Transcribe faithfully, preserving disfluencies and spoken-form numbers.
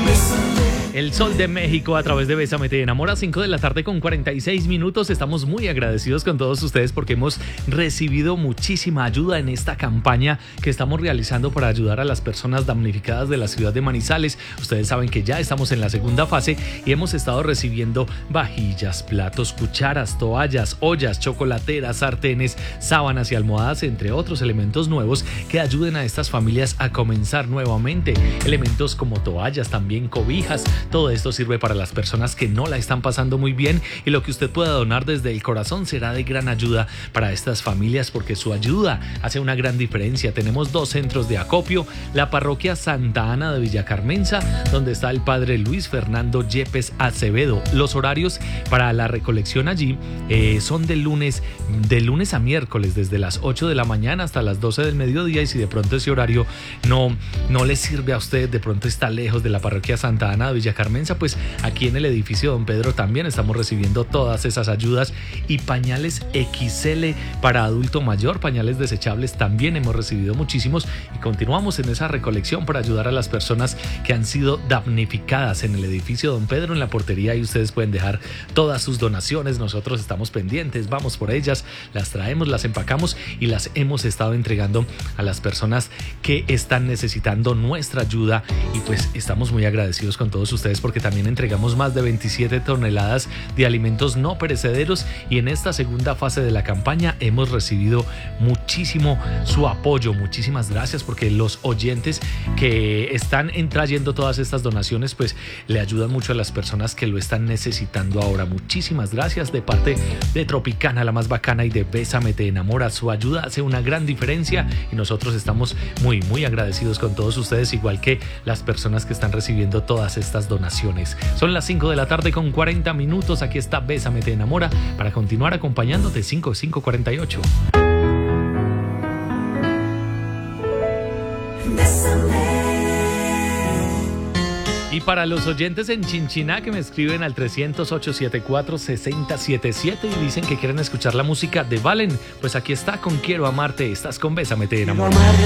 El Sol de México a través de Bésame Te Enamora, cinco de la tarde con cuarenta y seis minutos. Estamos muy agradecidos con todos ustedes porque hemos recibido muchísima ayuda en esta campaña que estamos realizando para ayudar a las personas damnificadas de la ciudad de Manizales. Ustedes saben que ya estamos en la segunda fase y hemos estado recibiendo vajillas, platos, cucharas, toallas, ollas, chocolateras, sartenes, sábanas y almohadas, entre otros elementos nuevos que ayuden a estas familias a comenzar nuevamente. Elementos como toallas, también cobijas. Todo esto sirve para las personas que no la están pasando muy bien y lo que usted pueda donar desde el corazón será de gran ayuda para estas familias porque su ayuda hace una gran diferencia. Tenemos dos centros de acopio, la parroquia Santa Ana de Villa Carmenza, donde está el padre Luis Fernando Yepes Acevedo. Los horarios para la recolección allí eh, son de lunes, de lunes a miércoles, desde las ocho de la mañana hasta las doce del mediodía, y si de pronto ese horario no, no le sirve a usted, de pronto está lejos de la parroquia Santa Ana de Villa Carmenza, pues aquí en el edificio Don Pedro también estamos recibiendo todas esas ayudas, y pañales equis ele para adulto mayor, pañales desechables también hemos recibido muchísimos, y continuamos en esa recolección para ayudar a las personas que han sido damnificadas en el edificio Don Pedro, en la portería, y ustedes pueden dejar todas sus donaciones. Nosotros estamos pendientes, vamos por ellas, las traemos, las empacamos y las hemos estado entregando a las personas que están necesitando nuestra ayuda, y pues estamos muy agradecidos con todos ustedes porque también entregamos más de veintisiete toneladas de alimentos no perecederos, y en esta segunda fase de la campaña hemos recibido muchísimo su apoyo. Muchísimas gracias porque los oyentes que están trayendo todas estas donaciones pues le ayudan mucho a las personas que lo están necesitando ahora. Muchísimas gracias de parte de Tropicana, la más bacana, y de Bésame Te Enamora. Su ayuda hace una gran diferencia y nosotros estamos muy muy agradecidos con todos ustedes, igual que las personas que están recibiendo todas estas donaciones. Son las cinco de la tarde con cuarenta minutos. Aquí está Bésame Te Enamora para continuar acompañándote. Cinco, cinco, cuarenta y ocho. Y para los oyentes en Chinchiná que me escriben al trescientos, ochocientos setenta y cuatro, sesenta setenta y siete y dicen que quieren escuchar la música de Valen, pues aquí está con Quiero Amarte. Estás con Bésame Te Enamora.